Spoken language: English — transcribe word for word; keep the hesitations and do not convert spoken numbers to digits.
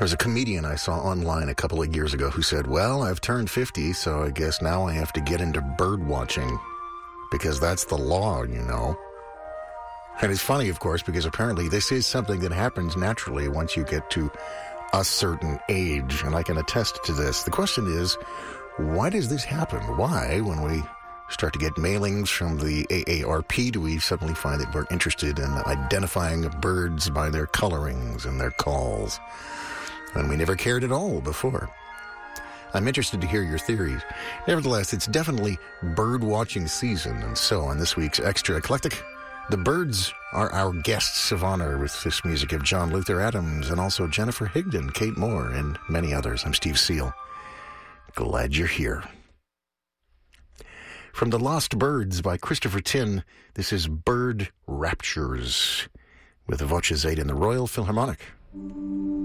There was a comedian I saw online a couple of years ago who said, well, I've turned fifty, so I guess now I have to get into bird watching because that's the law, you know. And it's funny, of course, because apparently this is something that happens naturally once you get to a certain age, and I can attest to this. The question is, why does this happen? Why, when we start to get mailings from the A A R P, do we suddenly find that we're interested in identifying birds by their colorings and their calls, when we never cared at all before? I'm interested to hear your theories. Nevertheless, it's definitely bird-watching season, and so on this week's Extra Eclectic, the birds are our guests of honor with this music of John Luther Adams and also Jennifer Higdon, Kate Moore, and many others. I'm Steve Seal. Glad you're here. From The Lost Birds by Christopher Tin, this is Bird Raptures with Voces eight in the Royal Philharmonic.